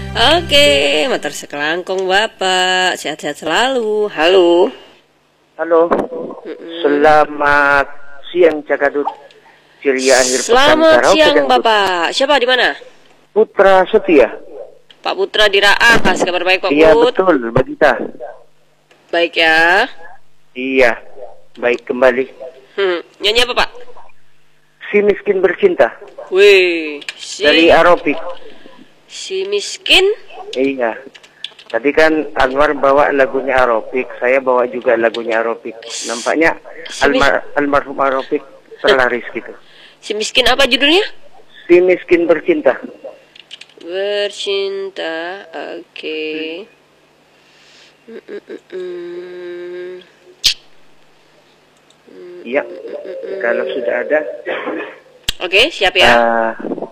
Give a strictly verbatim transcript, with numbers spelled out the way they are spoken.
Oke, matur sekelangkung Bapak, sehat-sehat selalu. Halo. Halo. Mm-mm. Selamat siang Cagadut. Ceria akhir pekan. Selamat Karaoke siang Dangdut. Bapak. Siapa di mana? Putra Setia. Pak Putra di Raas. Kabar baik Pak Iya Put? betul, Bagita. Baik ya. Iya, baik kembali. Hmm. Nyanyi apa Pak? Si miskin bercinta. Wih, si Dari Aropik. si miskin. Iya. Tadi kan Anwar bawa lagunya Aropik, saya bawa juga lagunya Aropik. Nampaknya Si mis- almar almarhum Aropik terlaris gitu. Si miskin apa judulnya? Si miskin bercinta. Bercinta. Oke. Mm-mm-mm. Iya. Kalau sudah ada. Oke, siap ya. eh,